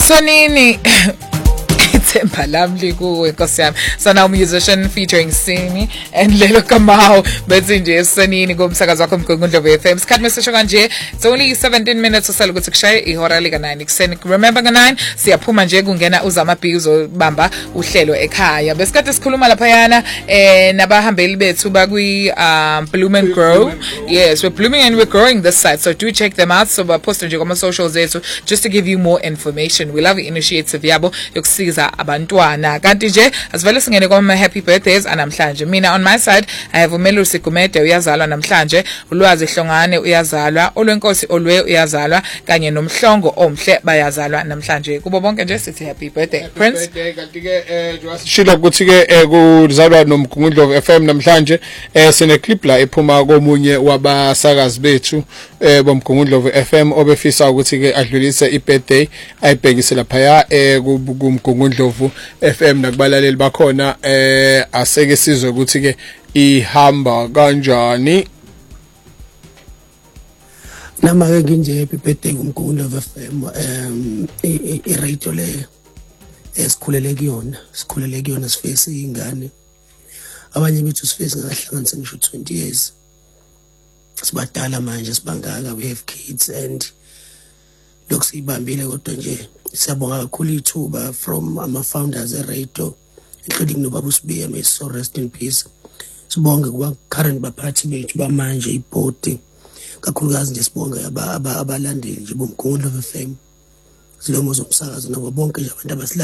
Sonini. Ithemba lami kuwe Nkosi yami. So now musician featuring Simi and Lelo Kamau bethi nje esonini kumsakazo wakho Mgungundlovu FM. Sikhathi mesisho kanje it's only 17 minutes osala ukuthi kushaye ihora lika 9 kuseni. Remember nga 9 siyaphuma nje kungena uzama bhi uzobamba uhlelo ekhaya. Besikade sikhuluma lapha yana nabahambeli bethu bakwi Bloom and Grow. Yes, we're blooming and we're growing this side. So do check them out. So post nje kuma socials zethu just to give you more information. We love the initiative yabo yokusiza abantwana kanti nje asivele singene kwama happy birthdays anamhlanje. Mina on my side I have Umelusi Gumede uyazalwa namhlanje, uLwazi Hlongane uyazalwa, uLwenkosi Olwe uyazalwa kanye noMhlongo Omhle bayazalwa namhlanje. Kubo bonke nje sithi happy birthday Prince. Kanti ke shilo ukuthi ke kuzalwa noMgungundlovu FM namhlanje sine clip la ephuma komunye wabasakazi bethu boMgungundlovu FM obefisa ukuthi ke adlulise ibirthday ayibhekise lapha kuMgungundlovu FM nakubalaleli bakhona aseke sizwe ukuthi ke ihamba kanjani. Nama ke nje happy birthday kuMgungundlovu FM iradio le esikhulele kuyona sifese ingane abanye bethu sifese ngahlanganisa ngisho 20 years sibadala manje sibangaka we have kids and lokusibambile kodwa nje siyabonga kakhulu ithuba from ama founders eradio including noBaba uSibiya, may so rest in peace. Sibonge kuba current baphathi bethu bamanje iboard kakhulukazi nje sibonge abalandeli nje boMgungundlovu FM silomo zomsakazo nabo bonke nje abantu